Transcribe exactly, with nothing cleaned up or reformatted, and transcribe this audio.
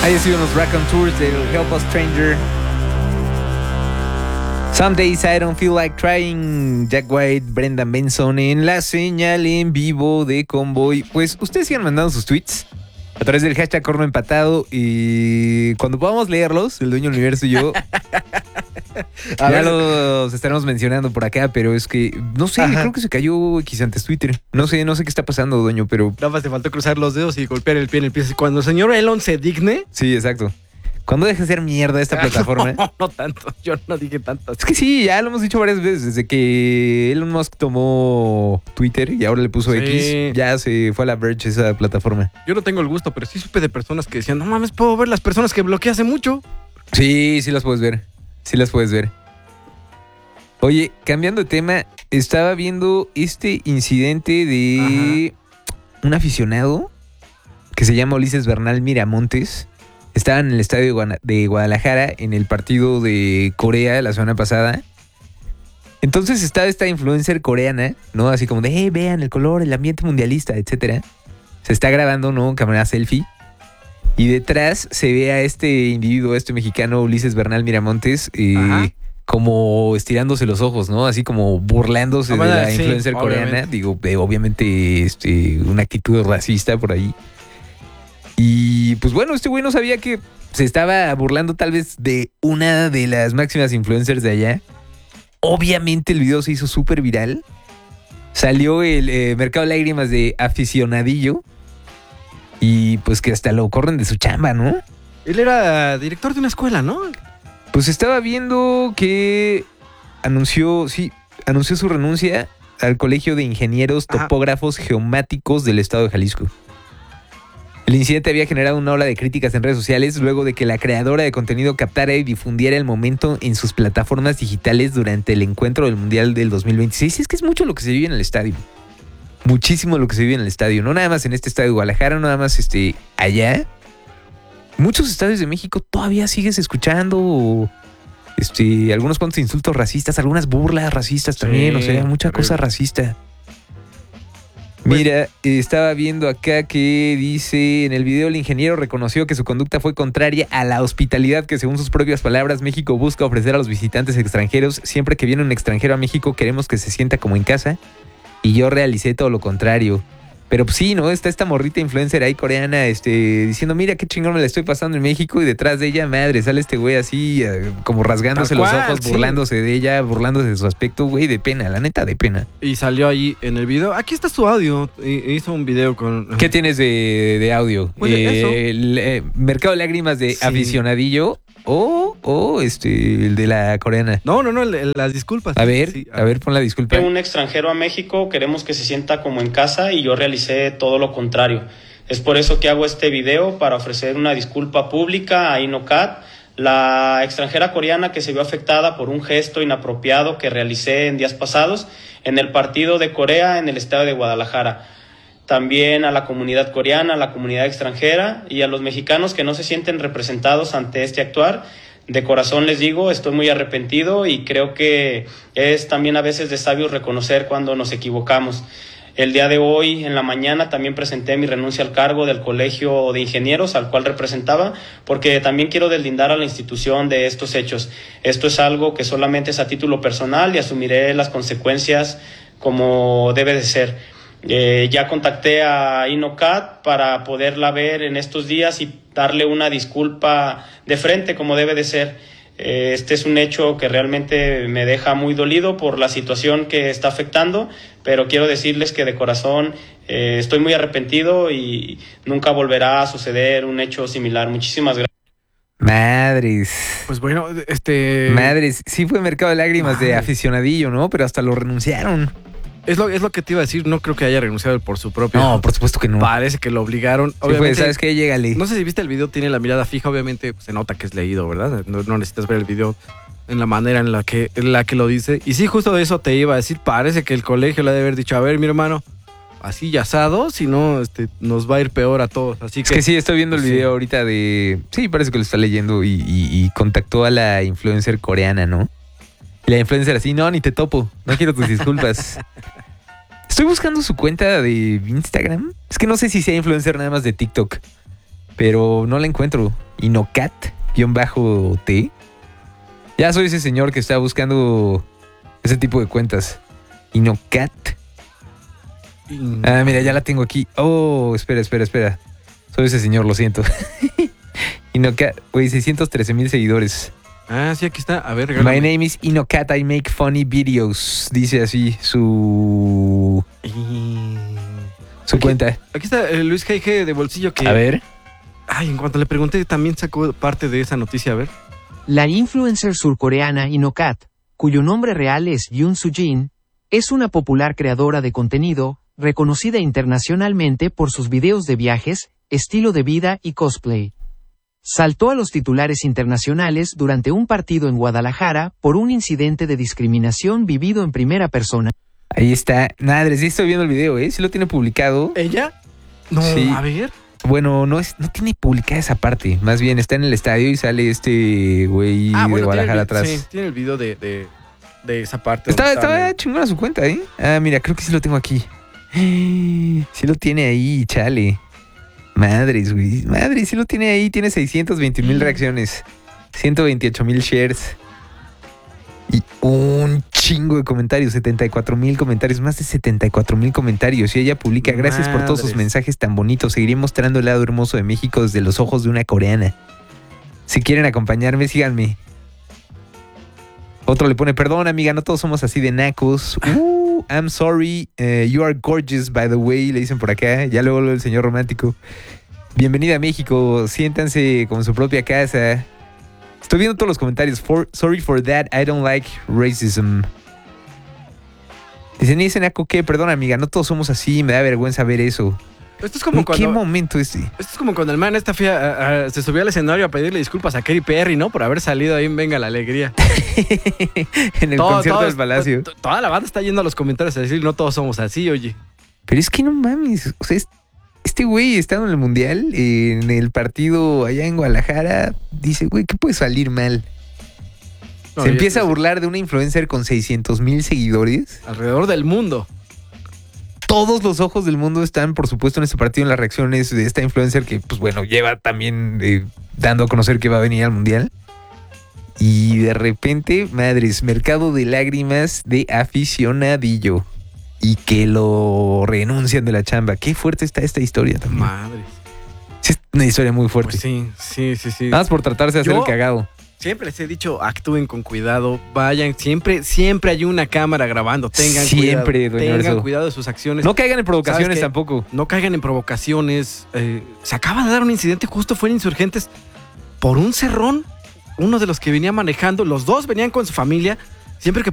Ahí sido unos Raconteurs del Help a Stranger. Some Days I Don't Feel Like Trying. Jack White, Brendan Benson en la señal en vivo de Convoy. Pues ustedes sigan mandando sus tweets a través del hashtag Corno Empatado y cuando podamos leerlos, el Dueño del Universo y yo, ya ver, los estaremos mencionando por acá, pero es que, no sé, ajá, creo que se cayó X antes Twitter. No sé, no sé qué está pasando, Dueño, pero... Nada más te faltó cruzar los dedos y golpear el pie en el pie. Cuando el señor Elon se digne... Sí, exacto. Cuando deje de ser mierda esta plataforma. No, no tanto, yo no dije tanto. Es que sí, ya lo hemos dicho varias veces. Desde que Elon Musk tomó Twitter y ahora le puso sí. X, ya se fue a la Verge esa plataforma. Yo no tengo el gusto, pero sí supe de personas que decían, no mames, puedo ver las personas que bloqueé hace mucho. Sí, sí las puedes ver. Sí las puedes ver. Oye, cambiando de tema, estaba viendo este incidente de ajá, un aficionado que se llama Ulises Bernal Miramontes. Estaba en el estadio de Guadalajara en el partido de Corea la semana pasada. Entonces estaba esta influencer coreana, ¿no? Así como de, hey, vean el color, el ambiente mundialista, etcétera. Se está grabando, ¿no? Cámara selfie. Y detrás se ve a este individuo, este mexicano, Ulises Bernal Miramontes, eh, como estirándose los ojos, ¿no? Así como burlándose no, de la sí, influencer coreana. Obviamente. Digo, eh, obviamente este, una actitud racista por ahí. Y pues bueno, este güey no sabía que se estaba burlando tal vez de una de las máximas influencers de allá. Obviamente el video se hizo súper viral. Salió el eh, Mercado de Lágrimas de Aficionadillo. Y pues que hasta lo corren de su chamba, ¿no? Él era director de una escuela, ¿no? Pues estaba viendo que anunció, sí, anunció su renuncia al Colegio de Ingenieros Topógrafos Ajá. Geomáticos del Estado de Jalisco. El incidente había generado una ola de críticas en redes sociales luego de que la creadora de contenido captara y difundiera el momento en sus plataformas digitales durante el encuentro del Mundial del dos mil veintiséis. Es que es mucho lo que se vive en el estadio. Muchísimo lo que se vive en el estadio. No nada más en este estadio de Guadalajara, no nada más este, allá. Muchos estadios de México todavía sigues escuchando este, algunos cuantos insultos racistas, algunas burlas racistas también. Sí, o sea, mucha cosa racista. Mira, estaba viendo acá que dice, en el video el ingeniero reconoció que su conducta fue contraria a la hospitalidad que según sus propias palabras México busca ofrecer a los visitantes extranjeros. Siempre que viene un extranjero a México queremos que se sienta como en casa y yo realicé todo lo contrario. Pero pues sí, ¿no? Está esta morrita influencer ahí coreana este, diciendo, mira qué chingón me la estoy pasando en México y detrás de ella, madre, sale este güey así eh, como rasgándose los ojos, sí. burlándose de ella, burlándose de su aspecto, güey, de pena, la neta, de pena. Y salió ahí en el video, aquí está su audio, hizo un video con... ¿Qué tienes de, de audio? Pues eh, eso. El, eh, Mercado de Lágrimas de sí. Aficionadillo o oh, oh, este, el de la coreana. No, no, no, el, el, las disculpas. A ver, sí, a, a ver, pon la disculpa. Un extranjero a México, queremos que se sienta como en casa y yo realicé todo lo contrario. Es por eso que hago este video, para ofrecer una disculpa pública a Inocat, la extranjera coreana que se vio afectada por un gesto inapropiado que realicé en días pasados en el partido de Corea en el estado de Guadalajara. También a la comunidad coreana, a la comunidad extranjera y a los mexicanos que no se sienten representados ante este actuar. De corazón les digo, estoy muy arrepentido y creo que es también a veces de sabios reconocer cuando nos equivocamos. El día de hoy, en la mañana, también presenté mi renuncia al cargo del Colegio de Ingenieros, al cual representaba, porque también quiero deslindar a la institución de estos hechos. Esto es algo que solamente es a título personal y asumiré las consecuencias como debe de ser. Eh, ya contacté a Inocat para poderla ver en estos días y darle una disculpa de frente como debe de ser. Eh, este es un hecho que realmente me deja muy dolido por la situación que está afectando, pero quiero decirles que de corazón eh, estoy muy arrepentido y nunca volverá a suceder un hecho similar. Muchísimas gracias. Madres. Pues bueno, este... Madres, sí fue Mercado de Lágrimas Madres. De Aficionadillo, ¿no? Pero hasta lo renunciaron. Es lo, es lo que te iba a decir, no creo que haya renunciado por su propio... No, por supuesto que no. Parece que lo obligaron. Sí, pues, ¿sabes qué? Llégale. No sé si viste el video, tiene la mirada fija, obviamente se nota que es leído, ¿verdad? No, no necesitas ver el video en la manera en la que, en la que lo dice. Y sí, justo de eso te iba a decir, parece que el colegio le ha de haber dicho, a ver, mi hermano, así ya asado, si no, este, nos va a ir peor a todos. Así es que, que sí, estoy viendo el video sí. ahorita de... Sí, parece que lo está leyendo y, y, y contactó a la influencer coreana, ¿no? Y la influencer así, no, ni te topo, no quiero tus disculpas. Estoy buscando su cuenta de Instagram. Es que no sé si sea influencer nada más de TikTok, pero no la encuentro. Inocat-T. Ya soy ese señor que está buscando ese tipo de cuentas. Inocat. Ah, mira, ya la tengo aquí. Oh, espera, espera, espera. Soy ese señor, lo siento. Inocat, güey, seiscientos trece mil seguidores. Ah, sí, aquí está. A ver, regálame. My name is Inocat, I make funny videos. Dice así su... Su aquí, cuenta. Aquí está el Luis G G de bolsillo que... A ver. Ay, en cuanto le pregunté, también sacó parte de esa noticia, a ver. La influencer surcoreana Inocat, cuyo nombre real es Yoon Soo-jin, es una popular creadora de contenido, reconocida internacionalmente por sus videos de viajes, estilo de vida y cosplay. Saltó a los titulares internacionales durante un partido en Guadalajara por un incidente de discriminación vivido en primera persona. Ahí está. Madre, sí estoy viendo el video, ¿eh? Sí lo tiene publicado. ¿Ella? No, Sí. a ver. Bueno, no es, no tiene publicada esa parte. Más bien está en el estadio y sale este güey Ah, de bueno, Guadalajara tiene el, atrás. sí, tiene el video de, de, de esa parte. Estaba, donde estaba sale. chingona su cuenta, ¿eh? Ah, mira, creo que sí lo tengo aquí. Sí lo tiene ahí, chale. Madres, güey. Madre, sí lo tiene ahí. Tiene seiscientos veintiún mil reacciones. ciento veintiocho mil shares. Y un chingo de comentarios. setenta y cuatro mil comentarios. Más de setenta y cuatro mil comentarios. Y ella publica: gracias por todos sus Madres. mensajes tan bonitos. Seguiré mostrando el lado hermoso de México desde los ojos de una coreana. Si quieren acompañarme, síganme. Otro le pone: perdón, amiga, no todos somos así de nacos. Uh, I'm sorry. Uh, you are gorgeous, by the way. Le dicen por acá. Ya luego el señor romántico. Bienvenida a México. Siéntanse como en su propia casa. Estoy viendo todos los comentarios. For, sorry for that. I don't like racism. Dicen, ¿y ese naco qué? Perdón, amiga, no todos somos así. Me da vergüenza ver eso. Esto es como ¿En cuando... qué momento este? Esto es como cuando el man esta fue a- a- se subió al escenario a pedirle disculpas a Katy Perry, ¿no? Por haber salido ahí en Venga la Alegría. En el Todo- concierto todos- del Palacio. to- Toda la banda está yendo a los comentarios a decir, no todos somos así, oye. Pero es que no mames. O sea, es- este güey estando en el Mundial, eh, en el partido allá en Guadalajara, dice, güey, ¿qué puede salir mal? No, Se y empieza a esto es burlar de una influencer con seiscientos mil seguidores. alrededor del mundo. Todos los ojos del mundo están, por supuesto, en este partido, en las reacciones de esta influencer que, pues bueno, lleva también eh, dando a conocer que va a venir al Mundial. Y de repente, madres, mercado de lágrimas de aficionadillo. Y que lo renuncian de la chamba. Qué fuerte está esta historia también. Madre. Sí, es una historia muy fuerte. Pues sí, sí, sí, sí. Nada más por tratarse de hacer Yo- el cagado. Siempre les he dicho, actúen con cuidado, vayan, siempre, siempre hay una cámara grabando, tengan Siempre, cuidado, doña tengan Orso. cuidado de sus acciones. No caigan en provocaciones ¿Sabes qué? tampoco. No caigan en provocaciones. Eh, se acaba de dar un incidente, justo fue en Insurgentes, por un cerrón. Uno de los que venía manejando, los dos venían con su familia. Siempre que